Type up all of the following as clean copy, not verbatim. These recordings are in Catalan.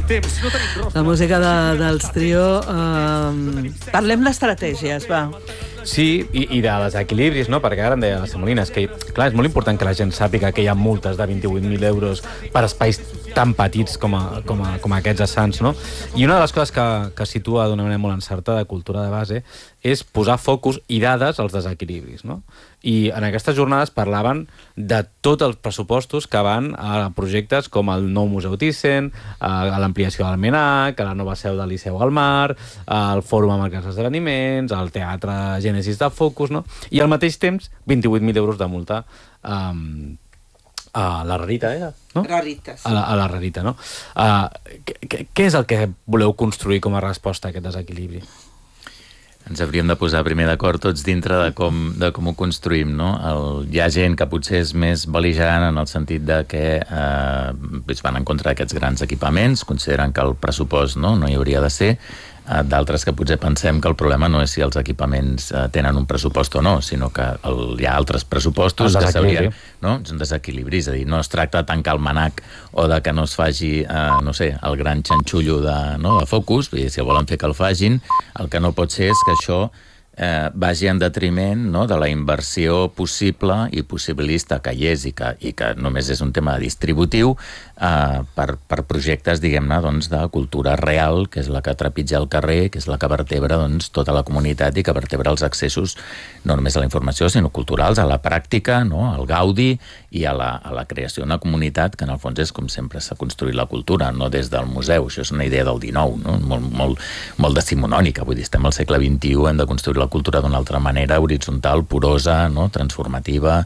La música dels Trio. Parlem d'estratègies, va. Sí, i de desequilibris, no? Perquè ara em deia la Semolina, és que, clar, és molt important que la gent sàpiga que hi ha multes de 28.000 euros per espais tan petits com aquests a Sants, no? I una de les coses que situa d'una manera molt encertada de cultura de base és posar focus i dades als desequilibris, no? I en aquestes jornades parlaven de tots els pressupostos que van a projectes com el nou Museu Thyssen, a l'ampliació del MNH, a la nova seu del Liceu al Mar, al Fòrum amb els esdeveniments, al Teatre Gènesis de Focus, no? I al mateix temps 28.000 euros de multa a la Rarita, no? Rarita, sí. A la Rarita, no? Què és el que voleu construir com a resposta a aquest desequilibri? Ens hauríem de posar primer d'acord tots dintre de com ho construïm, no? Hi ha gent que potser és més bel·ligerant en el sentit de que van en contra d'aquests grans equipaments, consideren que el pressupost no hi hauria de ser, d'altres que potser pensem que el problema no és si els equipaments tenen un pressupost o no, sinó que hi ha altres pressupostos que s'haurien... És un desequilibri, és a dir, no es tracta de tancar el manac o de que no es faci, el gran xanxullo de Focus, vull dir, si volen fer que el facin, el que no pot ser és que això vagi en detriment de la inversió possible i possibilista que hi és i que només és un tema distributiu per projectes, diguem-ne, de cultura real, que és la que trepitja el carrer, que és la que vertebra tota la comunitat i que vertebra els accessos no només a la informació, sinó culturals, a la pràctica, al gaudi i a la creació d'una comunitat que en el fons és com sempre s'ha construït la cultura, no des del museu. Això és una idea del XIX, molt decimonònica. Vull dir, estem al segle XXI, hem de construir la cultura d'una altra manera, horitzontal, porosa, transformativa,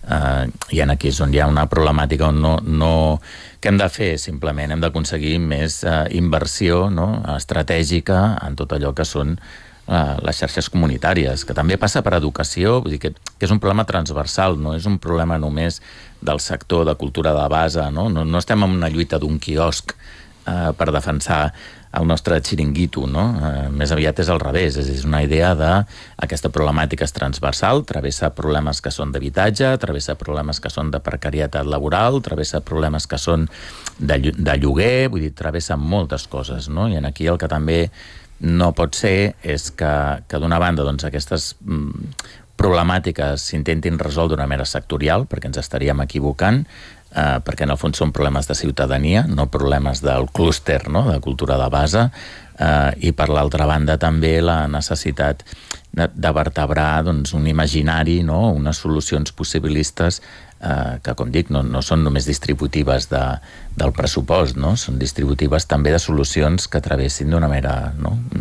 i aquí és on hi ha una problemàtica on què hem de fer? Simplement hem d'aconseguir més inversió estratègica en tot allò que són les xarxes comunitàries, que també passa per educació, vull dir que és un problema transversal, no és un problema només del sector de cultura de base, no estem en una lluita d'un quiosc per defensar el nostre xiringuito, no? Més aviat és al revés, és una idea d'aquesta problemàtica és transversal, travessa problemes que són d'habitatge, travessa problemes que són de precarietat laboral, travessa problemes que són de lloguer, vull dir, travessa moltes coses, no? I aquí el que també no pot ser és que d'una banda aquestes problemàtiques s'intentin resoldre d'una manera sectorial, perquè ens estaríem equivocant, perquè en el fons són problemes de ciutadania, no problemes del clúster de cultura de base, i per l'altra banda també la necessitat de vertebrar un imaginari, unes solucions possibilistes que, com dic, no són només distributives del pressupost, són distributives també de solucions que travessin d'una manera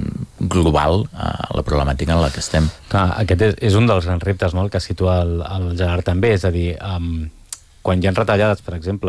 global a la problemàtica en la que estem. Clar, aquest és un dels grans reptes que situa el Gerard també, és a dir, quan hi ha retallades, per exemple,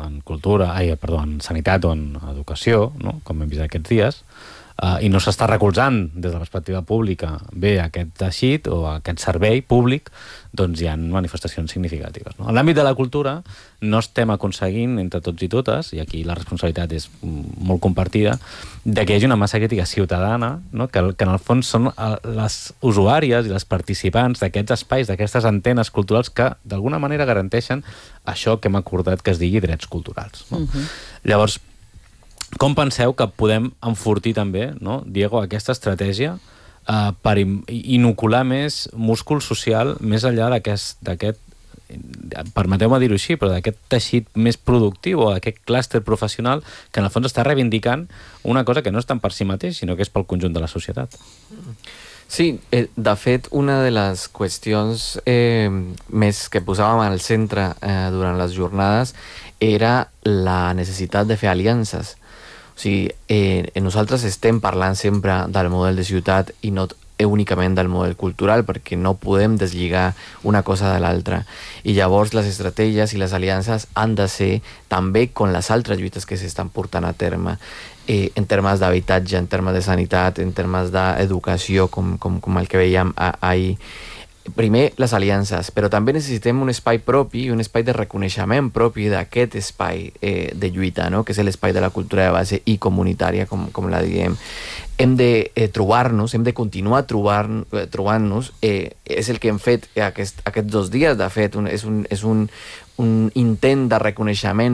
en sanitat o en educació, com hem vist aquests dies, i no s'està recolzant des de la perspectiva pública bé aquest teixit o aquest servei públic, doncs hi ha manifestacions significatives. En l'àmbit de la cultura no estem aconseguint, entre tots i totes, i aquí la responsabilitat és molt compartida, de que hi hagi una massa crítica ciutadana, que en el fons són les usuàries i les participants d'aquests espais, d'aquestes antenes culturals que d'alguna manera garanteixen això que hem acordat que es digui drets culturals. Llavors, com penseu que podem enfortir també, Diego, aquesta estratègia per inocular més múscul social més enllà d'aquest, permeteu-me dir-ho així, però d'aquest teixit més productiu o d'aquest clúster professional que en el fons està reivindicant una cosa que no és tant per si mateix, sinó que és pel conjunt de la societat? Sí, de fet, una de les qüestions més que posàvem al centre durant les jornades era la necessitat de fer aliances. O sigui, nosaltres estem parlant sempre del model de ciutat i no únicament del model cultural, perquè no podem deslligar una cosa de l'altra. I llavors les estratègies i les aliances han de ser també con les altres lluites que s'estan portant a terme, en termes d'habitatge, en termes de sanitat, en termes d'educació, com el que veiem ahir. Primer, les aliances, però també necessitem un espai propi i un espai de reconeixement propi d'aquest espai de lluita, que és l'espai de la cultura de base i comunitària, com la diem. Hem de trobar-nos, hem de continuar trobant-nos. És el que hem fet aquests 2 dies, de fet, és un intent de reconeixement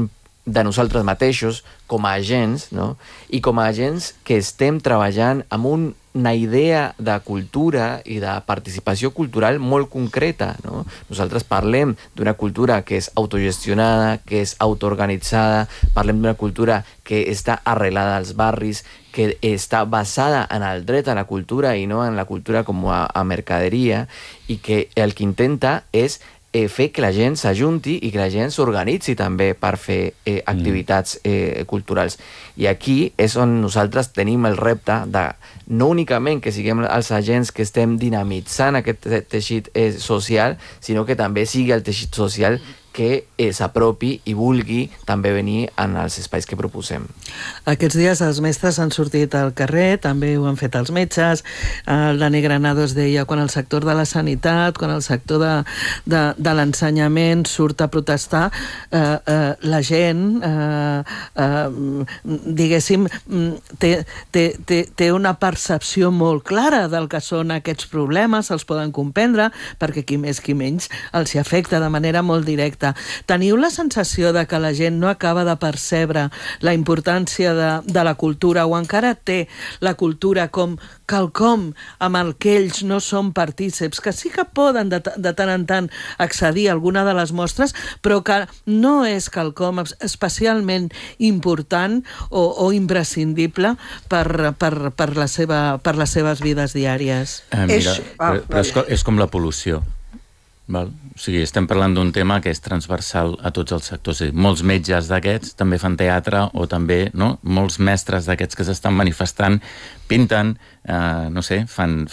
de nosaltres mateixos com a agents, no? I com a agents que estem treballant amb una idea de cultura i de participació cultural molt concreta, no? Nosaltres parlem d'una cultura que és autogestionada, que és autoorganitzada, parlem d'una cultura que està arrelada als barris, que està basada en el dret a la cultura i no en la cultura com a mercaderia, i que el que intenta és fer que la gent s'ajunti i que la gent s'organitzi també per fer activitats culturals. I aquí és on nosaltres tenim el repte de no únicament que siguem els agents que estem dinamitzant aquest teixit social, sinó que també sigui el teixit social que s'apropi i vulgui també venir en els espais que proposem. Aquests dies els mestres han sortit al carrer, també ho han fet els metges. El Dani Granados deia, quan el sector de la sanitat, quan el sector de l'ensenyament surt a protestar, la gent, diguéssim, té una percepció molt clara del que són aquests problemes, els poden comprendre, perquè qui més qui menys els hi afecta de manera molt directa. Teniu la sensació de que la gent no acaba de percebre la importància de la cultura, o encara té la cultura com quelcom amb el que ells no són partíceps, que sí que poden de tant en tant accedir a alguna de les mostres, però que no és quelcom especialment important o imprescindible per les seves vides diàries? Però és com la pol·lució. Val? O sigui, estem parlant d'un tema que és transversal a tots els sectors. Molts metges d'aquests també fan teatre, o també molts mestres d'aquests que s'estan manifestant pinten, no sé,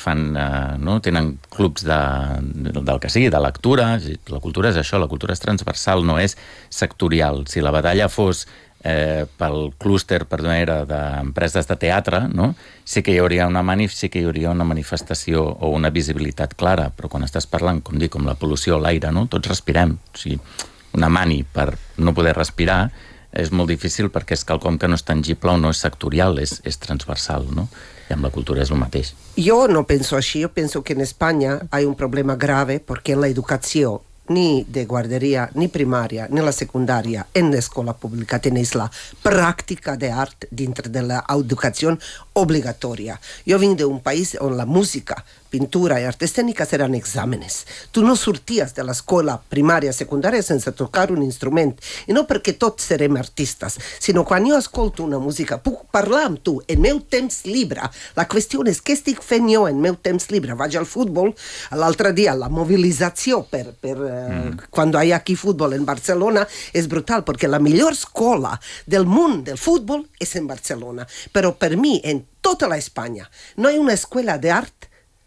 tenen clubs del que sigui, de lectura. La cultura és això, la cultura és transversal, no és sectorial. Si la batalla fos pel clúster, per una era, d'empreses de teatre, sí que hi hauria una manifestació o una visibilitat clara, però quan estàs parlant, com dic, com la pol·lució a l'aire, tots respirem. O sigui, una mani per no poder respirar és molt difícil perquè és quelcom que no és tangible o no és sectorial, és transversal, no? Y amb la cultura es lo mateix. Yo no pienso así, yo pienso que en España hay un problema grave porque en la educación ni de guardería, ni primaria, ni la secundaria, en la escuela pública tenéis la práctica de arte dentro de la educación obligatoria. Yo vine de un país donde la música, pintura y artes técnicas eran exámenes. Tú no sortías de la escuela primaria, secundaria sense tocar un instrument. I no perquè tots serem artistes, sinó quan jo escolto una música, puc parlar amb tu en meu temps llibre. La qüestió és què estic fent jo en meu temps llibre. Vaig al futbol, l'altre dia la mobilització quan hi ha aquí futbol en Barcelona és brutal, perquè la millor escola del món del futbol és en Barcelona. Però per mi, en tota la Espanya, no hi ha una escuela d'art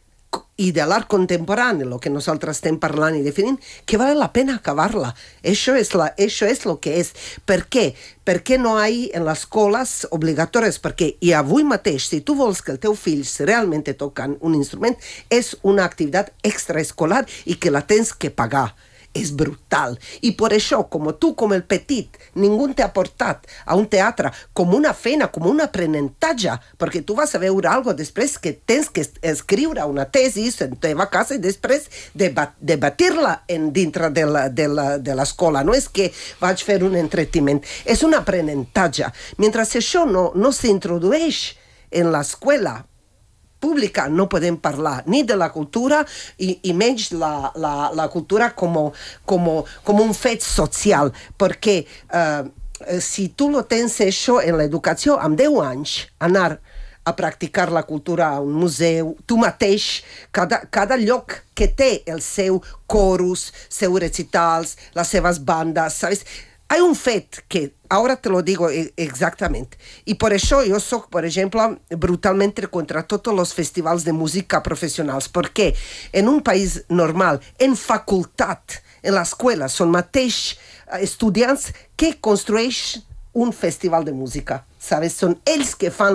y del arte contemporáneo, lo que nosotros estamos parlando y definiendo, que vale la pena acabarla. Eso es lo que es. ¿Por qué? Perquè no hay en les escoles obligatòries, perquè i avui mateix, si tu vols que el teu fill realment toquen un instrument, és una activitat extraescolar i que la tens que pagar. És brutal. I per això, com tu, com el petit, ningú t'ha portat a un teatre com una feina, com un aprenentatge, perquè tu vas a veure alguna cosa després que tens que escriure una tesi en teva casa i després debatir-la dintre de l'escola. No és que vaig fer un entreteniment, és un aprenentatge. Mentre això no s'introdueix en l'escola pública, no podem parlar ni de la cultura i menys la cultura com un fet social, perquè si tu lo tens això en l'educació, amb 10 anys, anar a practicar la cultura a un museu, tu mateix, cada lloc que té el seu chorus, seus recitals, les seves bandes, ¿sabes? Hay un fet que ahora te lo digo exactamente. Y por eso yo soy, por ejemplo, brutalmente contra todos los festivals de música profesionals. Porque en un país normal, en facultad, en la escuela, son mateix estudiants que construeix un festival de música. ¿sabes? Són ells que fan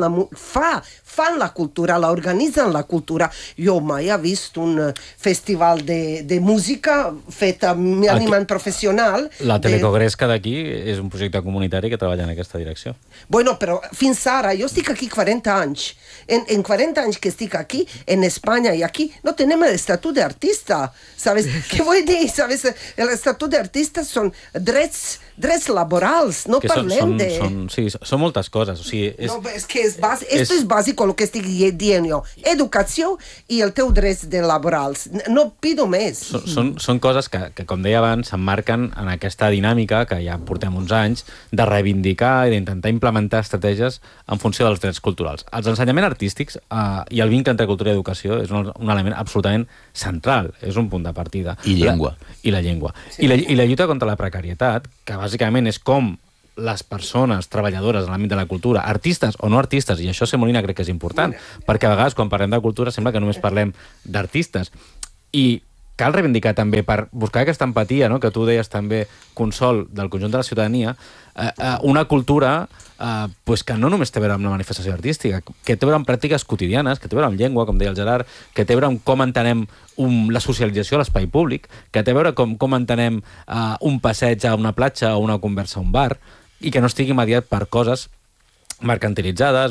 la cultura, l'organitzen la cultura. Jo mai he vist un festival de música fet amb animant professional. La Telecogresca d'aquí és un projecte comunitari que treballa en aquesta direcció. Bueno, però fins ara, jo estic aquí 40 anys. En 40 anys que estic aquí, en Espanya i aquí, no tenim l'estatut d'artista. ¿Sabes? Què vull dir? ¿Sabes? L'estatut d'artista són drets laborals, no parlem de... Sí, són moltes coses. O sigui, no, és que esto es básico lo que estic dient jo. Educació i el teu drets laborals. No pido més. Són coses que, com deia abans, s'emmarquen en aquesta dinàmica que ja portem uns anys de reivindicar i d'intentar implementar estratègies en funció dels drets culturals. Els ensenyaments artístics i el vincle entre cultura i educació és un element absolutament central, és un punt de partida. I llengua. I la llengua. Sí. I la lluita contra la precarietat, que bàsicament és com les persones treballadores en l'àmbit de la cultura, artistes o no artistes, i això, Semolina, crec que és important, perquè a vegades quan parlem de cultura sembla que només parlem d'artistes. I cal reivindicar també, per buscar aquesta empatia, no?, que tu deies també, Consol, del conjunt de la ciutadania, una cultura pues que no només té a veure amb la manifestació artística, que té a veure amb pràctiques quotidianes, que té a veure amb llengua, com deia el Gerard, que té a veure amb com entenem la socialització a l'espai públic, que té a veure com entenem un passeig a una platja o una conversa a un bar, i que no estigui mediat per coses mercantilitzades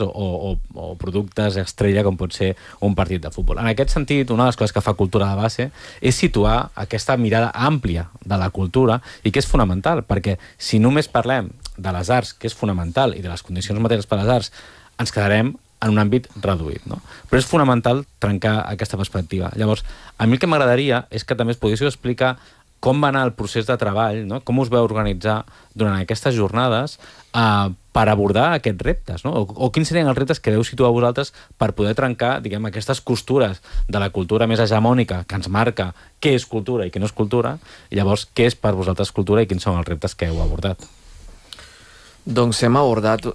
o productes estrella com pot ser un partit de futbol. En aquest sentit, una de les coses que fa Cultura de Base és situar aquesta mirada àmplia de la cultura i que és fonamental, perquè si només parlem de les arts, que és fonamental, i de les condicions materials per a les arts, ens quedarem en un àmbit reduït, no? Però és fonamental trencar aquesta perspectiva. Llavors, a mi el que m'agradaria és que també es poguéssiu explicar com va anar el procés de treball, no? Com us vau organitzar durant aquestes jornades per abordar aquests reptes, no? O quins serien els reptes que deu situar vosaltres per poder trencar, diguem, aquestes costures de la cultura més hegemònica que ens marca què és cultura i què no és cultura, i llavors què és per vosaltres cultura i quins són els reptes que heu abordat? Doncs hem abordat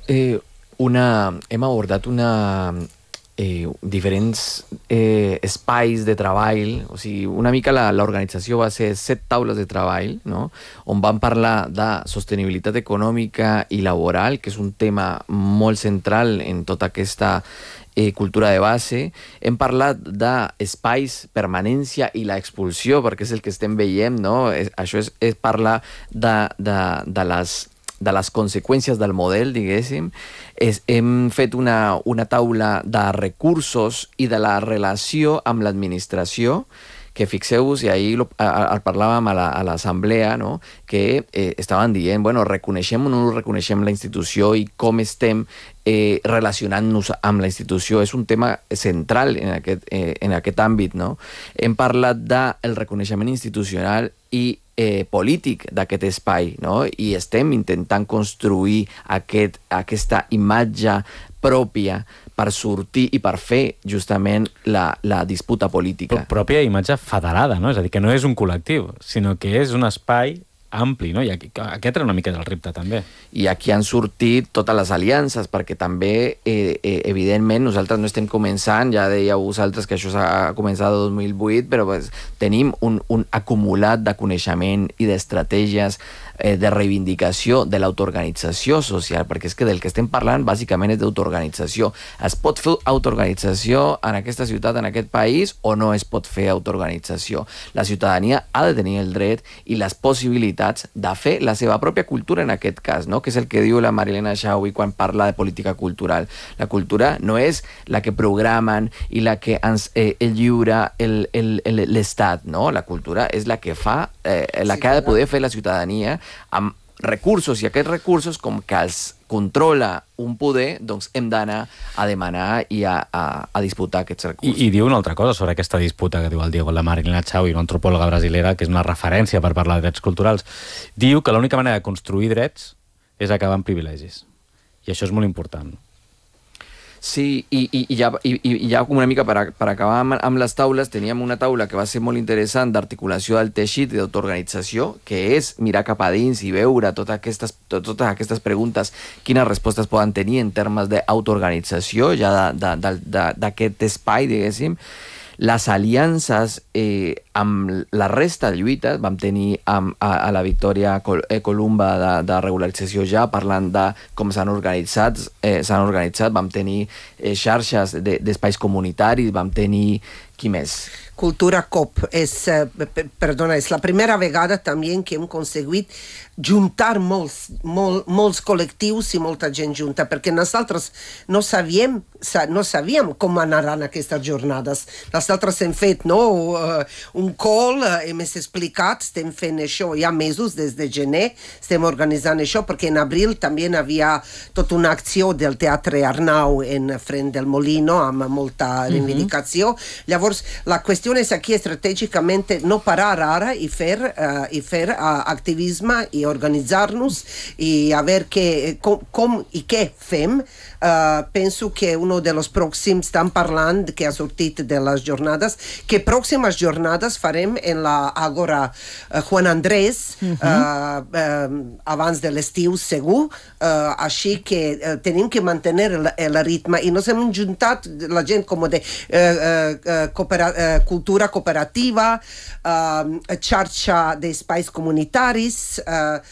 diferents espais de treball, o sigui, una mica l'organització va ser 7 taules de treball, no?, on vam parlar de sostenibilitat econòmica i laboral, que és un tema molt central en tota aquesta cultura de base. Hem parlat d'espais, permanència i l'expulsió, perquè és el que estem veient, no? Això és parlar de les conseqüències del model, diguéssim. Hem fet una taula de recursos i de la relació amb l'administració, que fixeu-vos, i ahir el parlàvem a l'assemblea, no?, que estaven dient, bueno, reconeixem o no reconeixem la institució i com estem relacionant-nos amb la institució. És un tema central en aquest àmbit, no? Hem parlat del reconeixement institucional i polític d'aquest espai, no? I estem intentant construir aquesta imatge pròpia per sortir i per fer justament la disputa política. Pròpia imatge federada, no? És a dir, que no és un col·lectiu, sinó que és un espai ampli, no? I aquest era una mica del repte, també. I aquí han sortit totes les aliances, perquè també, evidentment, nosaltres no estem començant, ja dèieu vosaltres que això s'ha començat el 2008, però tenim un acumulat de coneixement i d'estratègies de reivindicació de l'autoorganització social, perquè és que del que estem parlant bàsicament és d'autoorganització. Es pot fer autoorganització en aquesta ciutat, en aquest país, o no es pot fer autoorganització? La ciutadania ha de tenir el dret i les possibilitats de fer la seva pròpia cultura en aquest cas, no? Que és el que diu la Marilena Xaui quan parla de política cultural. La cultura no és la que programen i la que ens lliura l'Estat, no? La cultura és la que fa, la que ha de poder fer la ciutadania amb recursos, i aquests recursos, com que els controla un poder, doncs hem d'anar a demanar i a disputar aquests recursos. I diu una altra cosa sobre aquesta disputa que diu el Diego, la Marilena Xaui, una antropòloga brasilera, que és una referència per parlar de drets culturals. Diu que l'única manera de construir drets és acabar amb privilegis. I això és molt important. Sí, i ja com una mica per acabar amb les taules, teníem una taula que va ser molt interessant d'articulació del teixit i d'autoorganització, que és mirar cap a dins i veure totes aquestes preguntes, quines respostes poden tenir en termes d'autoorganització, ja d'aquest espai, diguéssim. Les aliances amb la resta de lluites, vam tenir a la Victòria Columba de regularització ja, parlant de com s'han organitzat, vam tenir xarxes d'espais comunitaris, vam tenir... Qui més? Cultura COP és la primera vegada també que hem aconseguit juntar molts col·lectius i molta gent junta, perquè nosaltres no sabíem com anaran aquestes jornades. Nosaltres hem fet un call, hem explicat, estem fent això ja mesos, des de gener, estem organitzant això, perquè en abril també hi havia tota una acció del Teatre Arnau en front del Molino, amb molta reivindicació. Llavors, la qüestió és aquí estratègicament no parar ara i fer activisme i organitzar-nos i a veure com i què fem. Penso que un dels pròxims, estan parlant que ha sortit de les jornades, que pròximes jornades farem en la Àgora Juan Andrés, abans de l'estiu segur, així que tenim que mantenir el ritme i nos hem juntat la gent com de cultura cooperativa, xarxa d'espais comunitaris,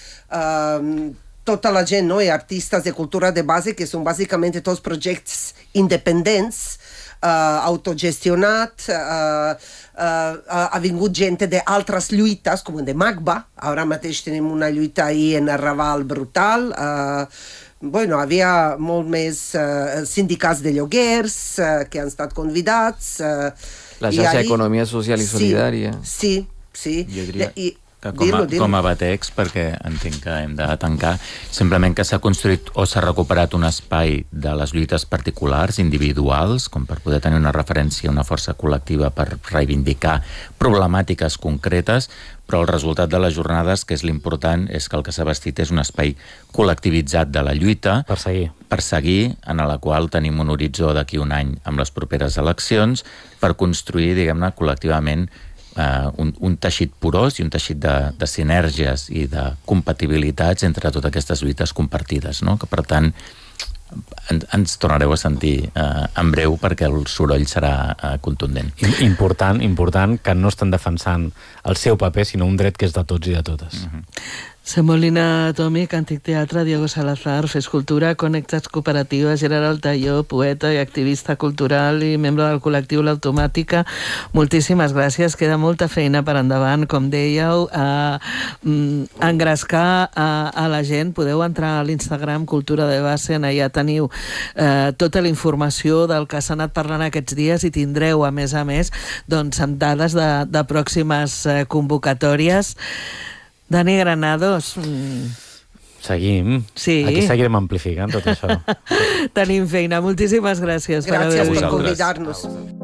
tota la gent, i artistes de cultura de base, que són bàsicament tots projectes independents, autogestionats, ha vingut gent d'altres lluites, com de Magba, ara mateix tenim una lluita ahir en Arrabal brutal, havia molt més sindicats de lloguers que han estat convidats. La xarxa d'economia social i solidària. Sí. Jo diria que com a Batex, perquè entenc que hem de tancar, simplement que s'ha construït o s'ha recuperat un espai de les lluites particulars, individuals, com per poder tenir una referència, una força col·lectiva per reivindicar problemàtiques concretes, però el resultat de les jornades, que és l'important, és que el que s'ha vestit és un espai col·lectivitzat de la lluita, per seguir, en la qual tenim un horitzó d'aquí un any amb les properes eleccions, per construir, diguem-ne, col·lectivament un teixit porós i un teixit de sinergies i de compatibilitats entre totes aquestes lluites compartides, no? Que per tant ens tornareu a sentir en breu, perquè el soroll serà contundent. Important que no estan defensant el seu paper, sinó un dret que és de tots i de totes. Semolina Tomi, Càntic Teatre, Diego Salazar, Fes Cultura, Connectats Cooperativa, Gerard Altaió, poeta i activista cultural i membre del col·lectiu L'Automàtica. Moltíssimes gràcies, queda molta feina per endavant, com dèieu, engrescar a la gent. Podeu entrar a l'Instagram Cultura de Base, allà teniu tota la informació del que s'ha anat parlant aquests dies i tindreu, a més, doncs, amb dades de pròximes convocatòries. Dani Granados. Seguim. Sí. Aquí seguirem amplificant tot això. Tenim feina. Moltíssimes gràcies. Gràcies per convidar-nos.